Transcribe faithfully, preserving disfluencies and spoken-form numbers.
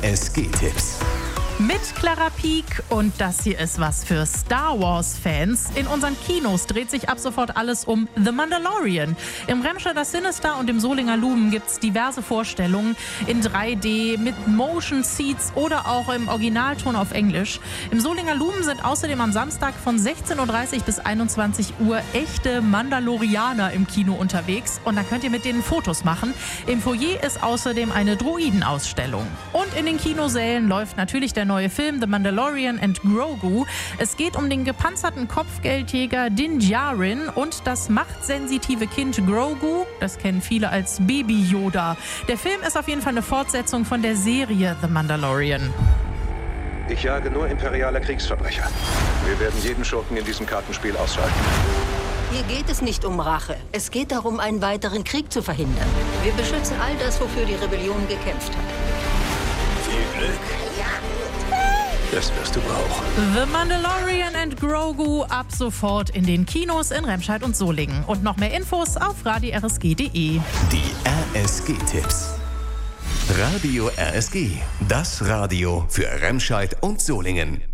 S G-Tipps. Mit Clara Pieck und das hier ist was für Star Wars-Fans. In unseren Kinos dreht sich ab sofort alles um The Mandalorian. Im Remscheider Sinister und im Solinger Lumen gibt es diverse Vorstellungen in drei D mit Motion Seats oder auch im Originalton auf Englisch. Im Solinger Lumen sind außerdem am Samstag von sechzehn Uhr dreißig bis einundzwanzig Uhr echte Mandalorianer im Kino unterwegs und da könnt ihr mit denen Fotos machen. Im Foyer ist außerdem eine Droidenausstellung. Und in den Kinosälen läuft natürlich der neue Film The Mandalorian and Grogu. Es geht um den gepanzerten Kopfgeldjäger Din Djarin und das machtsensitive Kind Grogu. Das kennen viele als Baby Yoda. Der Film ist auf jeden Fall eine Fortsetzung von der Serie The Mandalorian. Ich jage nur imperiale Kriegsverbrecher. Wir werden jeden Schurken in diesem Kartenspiel ausschalten. Hier geht es nicht um Rache. Es geht darum, einen weiteren Krieg zu verhindern. Wir beschützen all das, wofür die Rebellion gekämpft hat. Viel Glück. Das wirst du brauchen. The Mandalorian and Grogu ab sofort in den Kinos in Remscheid und Solingen. Und noch mehr Infos auf radio r s g punkt d e. Die R S G-Tipps. Radio R S G, das Radio für Remscheid und Solingen.